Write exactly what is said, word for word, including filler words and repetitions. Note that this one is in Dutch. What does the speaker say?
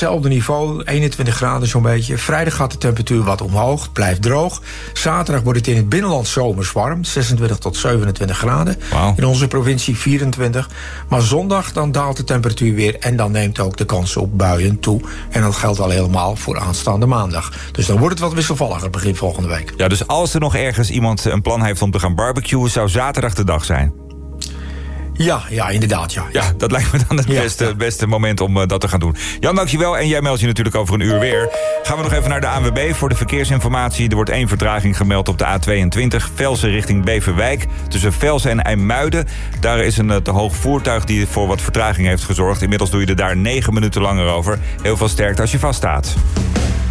hetzelfde niveau, eenentwintig graden zo'n beetje. Vrijdag gaat de temperatuur wat omhoog, het blijft droog. Zaterdag wordt het in het binnenland zomers warm, zesentwintig tot zevenentwintig graden. Wow. In onze provincie vierentwintig. Maar zondag dan daalt de temperatuur weer en dan neemt ook de kans op buien toe. En dat geldt al helemaal voor aanstaande maandag. Dus dan wordt het wat wisselvalliger begin volgende week. Ja, dus als er nog ergens iemand een plan heeft om te gaan barbecuen, zou zaterdag de dag zijn. Ja, ja, inderdaad, ja. Ja, dat lijkt me dan het Ja, beste, ja. beste moment om uh, dat te gaan doen. Jan, dankjewel. En jij meldt je natuurlijk over een uur weer. Gaan we nog even naar de A N W B voor de verkeersinformatie. Er wordt één vertraging gemeld op de A tweeëntwintig. Velsen richting Beverwijk. Tussen Velsen en IJmuiden. Daar is een uh, te hoog voertuig die voor wat vertraging heeft gezorgd. Inmiddels doe je er daar negen minuten langer over. Heel veel sterkte als je vaststaat.